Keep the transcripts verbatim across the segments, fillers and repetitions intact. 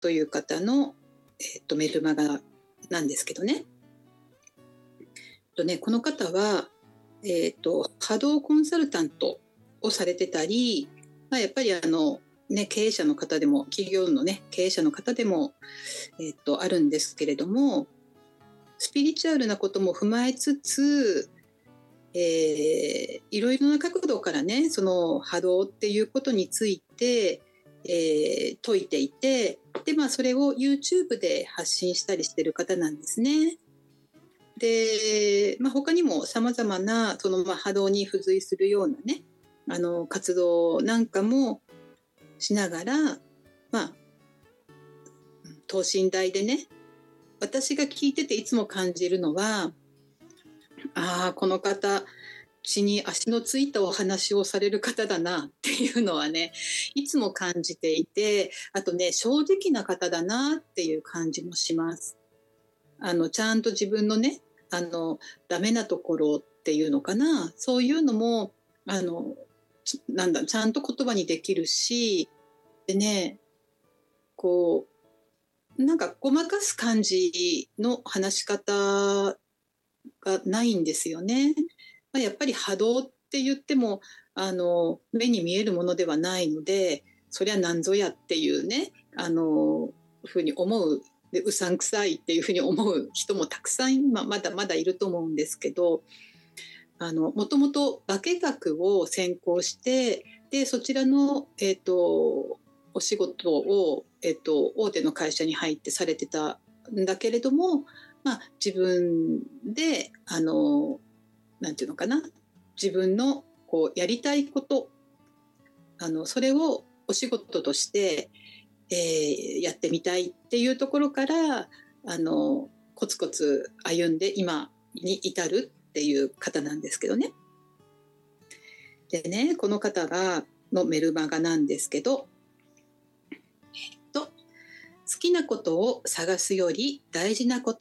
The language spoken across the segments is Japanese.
という方の、えー、とメルマガなんですけどね。とね、この方は、えー、と波動コンサルタントをされてたり、まあ、やっぱりあの、ね、経営者の方でも企業の、ね、経営者の方でも、えー、とあるんですけれども、スピリチュアルなことも踏まえつつ、えー、いろいろな角度からね、その波動っていうことについて、えー、説いていて、で、まあ、それを YouTube で発信したりしてる方なんですね。で、まあ、他にも様々なそのまあ波動に付随するようなね、あの活動なんかもしながら、まあ、等身大でね、私が聞いてていつも感じるのは、ああ、この方、血に足のついたお話をされる方だなっていうのはね、いつも感じていて、あとね、正直な方だなっていう感じもします。あの、ちゃんと自分のね、あの、ダメなところっていうのかな、そういうのも、あの、なんだ、ちゃんと言葉にできるし、でね、こう、なんかごまかす感じの話し方がないんですよね。まあ、やっぱり波動って言っても、あの、目に見えるものではないので、そりゃなんぞやっていうね、あの、ふうに思う、でうさんくさいっていうふうに思う人もたくさん、まあ、まだまだいると思うんですけど、あの、もともと化学を専攻して、で、そちらの、えっと、お仕事を、えっと、大手の会社に入ってされてたんだけれども、まあ、自分で、あの、なんていうのかな、自分のこうやりたいこと、あの、それをお仕事として、えー、やってみたいっていうところから、あの、コツコツ歩んで今に至るっていう方なんですけどね。でね、この方が、のメルマガなんですけど、えっと、好きなことを探すより大事なこと。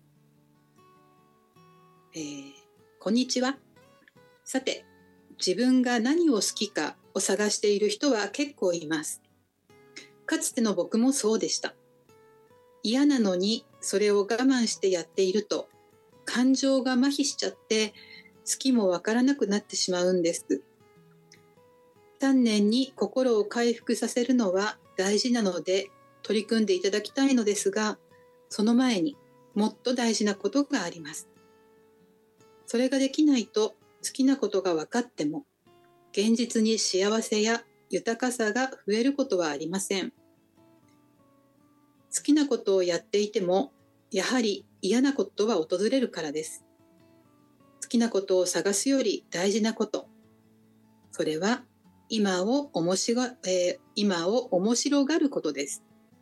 えー、こんにちは。さて、自分が何を好きかを探している人は結構います。かつての僕もそうでした。嫌なのにそれを我慢してやっていると、感情が麻痺しちゃって好きもわからなくなってしまうんです。丹念に心を回復させるのは大事なので取り組んでいただきたいのですが、その前にもっと大事なことがあります。それができないと好きなことが分かっても現実に幸せや豊かさが増えることはありません。好きなことをやっていてもやはり嫌なことは訪れるからです。好きなことを探すより大事なこと、それは今を面白、えー、今を面白がることです。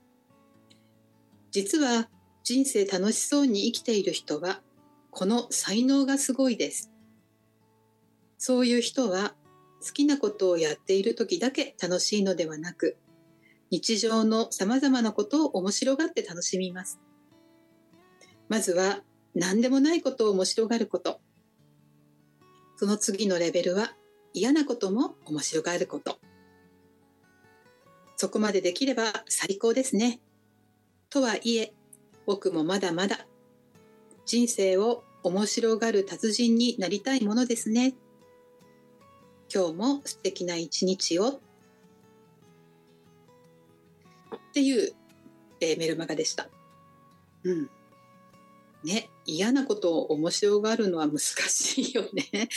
実は人生楽しそうに生きている人はこの才能がすごいです。そういう人は好きなことをやっている時だけ楽しいのではなく、日常のさまざまなことを面白がって楽しみます。まずは何でもないことを面白がること。その次のレベルは嫌なことも面白がること。そこまでできれば最高ですね。とはいえ、僕もまだまだ人生を面白がる達人になりたいものですね。今日も素敵な一日をっていう、えー、メルマガでした。うん。ね、嫌なことを面白がるのは難しいよね。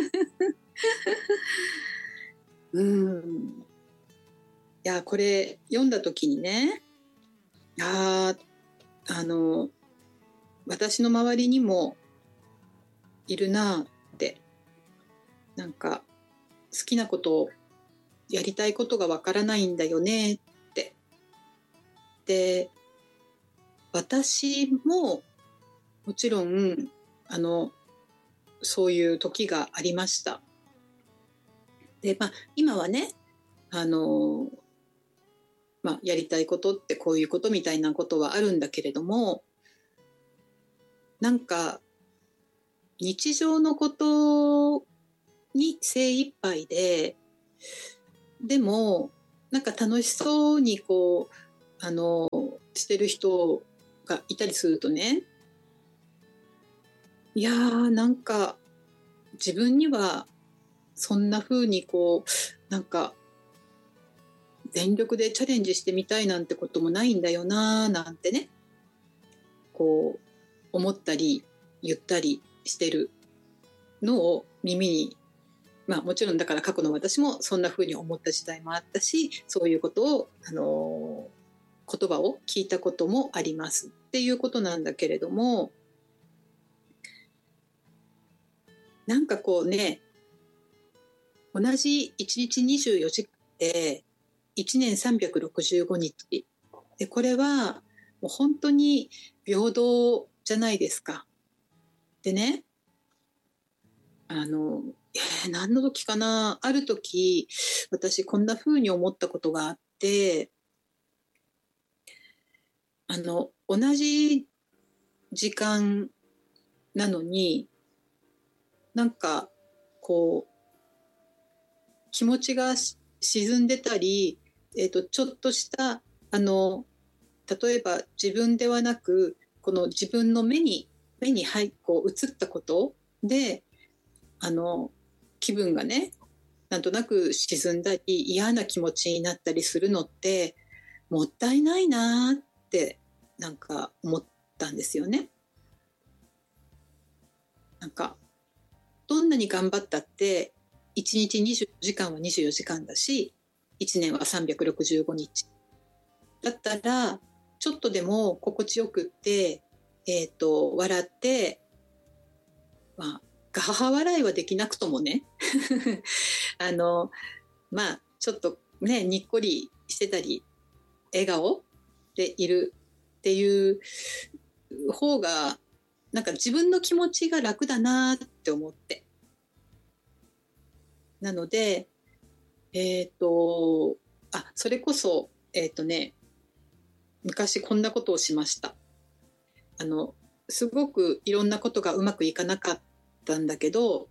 うん。いや、これ読んだ時にね、ああ、あの、私の周りにもいるなって、なんか好きなことをやりたいことがわからないんだよねって。で、私ももちろん、あの、そういう時がありました。で、まあ、今はね、あの、まあ、やりたいことってこういうことみたいなことはあるんだけれども、なんか、日常のことに精一杯で、でも、なんか楽しそうにこう、 あのしてる人がいたりするとね、いやーなんか自分にはそんな風にこうなんか全力でチャレンジしてみたいなんてこともないんだよななんてね、こう思ったり言ったりしてるのを耳に、まあもちろんだから過去の私もそんな風に思った時代もあったし、そういうことを、あのー、言葉を聞いたこともありますっていうことなんだけれども、なんかこうね、同じいちにちにじゅうよじかんでいちねんさんびゃくろくじゅうごにちで、これはもう本当に平等じゃないですか。でね、あの、えー、何の時かな、ある時私こんな風に思ったことがあって、あの同じ時間なのになんかこう気持ちが沈んでたり、えーと、ちょっとしたあの例えば自分ではなくこの自分の目に目に入こう映ったことであの気分がねなんとなく沈んだり嫌な気持ちになったりするのってもったいないなってなんか思ったんですよね。なんかどんなに頑張ったっていちにちにじゅうよじかんはにじゅうよじかんだしいちねんはさんびゃくろくじゅうごにちだったらちょっとでも心地よくって、えーと、笑って、まあ、ガハハ笑いはできなくともねあのまあちょっとねにっこりしてたり笑顔でいるっていう方がなんか自分の気持ちが楽だなって思って、なのでえっ、ー、とあそれこそえっ、ー、とね昔こんなことをしました。あのすごくいろんなことがうまくいかなかったんだけど、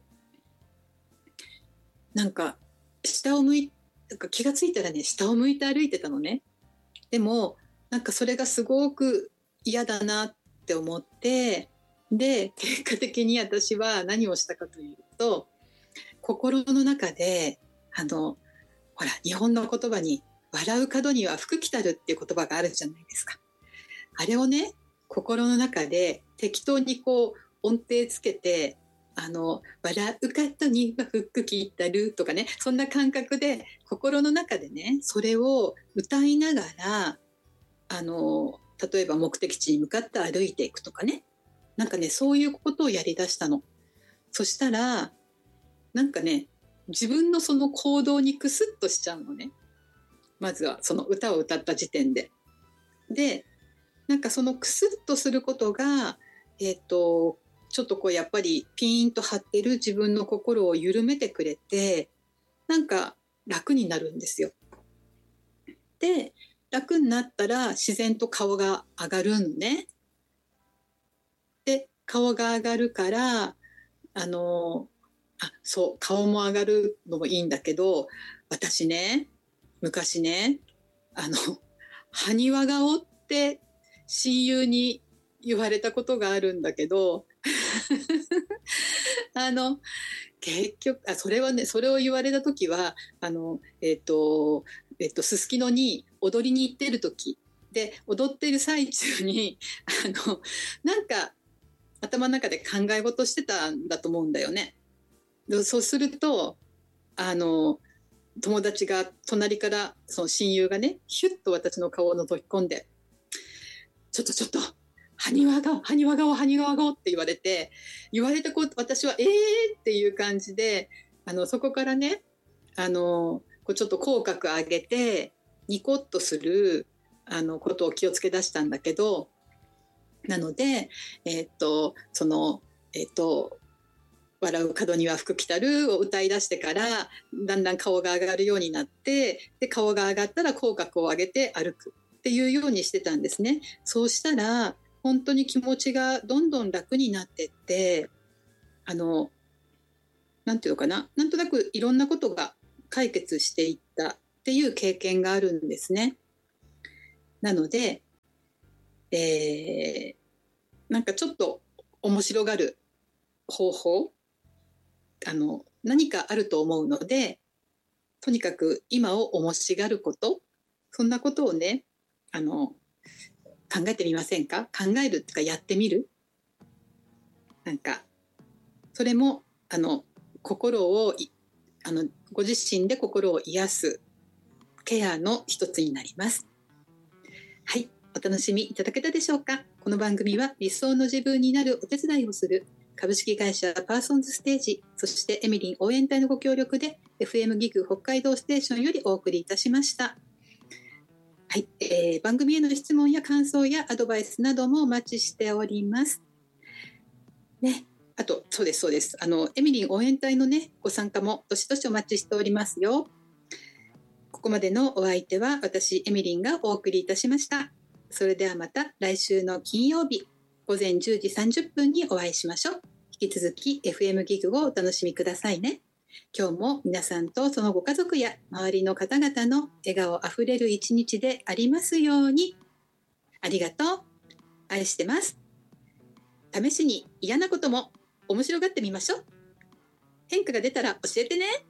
なんか下を向いなんか気がついたらね下を向いて歩いてたのね。でもなんかそれがすごく嫌だなって思って、で結果的に私は何をしたかというと、心の中であのほら日本の言葉に笑う角には福来たるっていう言葉があるじゃないですか。あれをね心の中で適当にこう音程つけて、あの笑う角には福来たるとかね、そんな感覚で心の中でねそれを歌いながら、あの例えば目的地に向かって歩いていくとかね、なんかねそういうことをやりだしたの。そしたらなんかね自分のその行動にクスッとしちゃうのね。まずはその歌を歌った時点で。でなんかそのクスッとすることが、えーと、ちょっとこうやっぱりピーンと張ってる自分の心を緩めてくれて、なんか楽になるんですよ。で楽になったら自然と顔が上がるのね。で顔が上がるからあのあそう顔も上がるのもいいんだけど、私ね昔ねあの埴輪顔って親友に言われたことがあるんだけどあの結局あそれはねそれを言われた時はあのえっ、ー、とえっ、ー、とすすきのに踊りに行ってる時で、踊ってる最中にあのなんか頭の中で考え事してたんだと思うんだよね。そうするとあの友達が隣からその親友がねヒュッと私の顔を覗き込んで、ちょっとちょっと埴輪顔埴輪顔埴輪顔って言われて言われたこと私はえーっていう感じで、あのそこからねあのこうちょっと口角上げてニコッとするあのことを気をつけ出したんだけど、なのでえっとそのえっと笑う角には福来たるを歌い出してからだんだん顔が上がるようになって、で顔が上がったら口角を上げて歩くっていうようにしてたんですね。そうしたら本当に気持ちがどんどん楽になってって、あのなんていうのかな、なんとなくいろんなことが解決していったっていう経験があるんですね。 なので、えー、なんかちょっと面白がる方法、あの何かあると思うので、とにかく今を面白がること、そんなことをね、あの考えてみませんか？考えるっていうかやってみる。なんかそれもあの心をあのご自身で心を癒すケアの一つになります。はい、お楽しみいただけたでしょうか？この番組は理想の自分になるお手伝いをする株式会社パーソンズステージ、そしてエミリン応援隊のご協力で エフエム ギグ北海道ステーションよりお送りいたしました。はい、えー、番組への質問や感想やアドバイスなどもお待ちしておりますね。あとそうですそうですあのエミリン応援隊のねご参加もどしどしお待ちしておりますよ。ここまでのお相手は私エミリンがお送りいたしました。それではまた来週の金曜日ごぜんじゅうじさんじゅっぷんにお会いしましょう。引き続き エフエム ギグをお楽しみくださいね。今日も皆さんとそのご家族や周りの方々の笑顔あふれる一日でありますように。ありがとう。愛してます。試しに嫌なことも面白がってみましょう。変化が出たら教えてね。